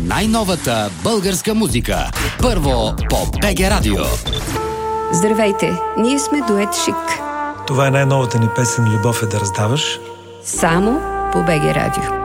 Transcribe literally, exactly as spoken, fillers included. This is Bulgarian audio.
най-новата българска музика. Първо по БГ Радио. Здравейте, ние сме дует Шик. Това е най-новата ни песен "Любов е да раздаваш". Само по БГ Радио.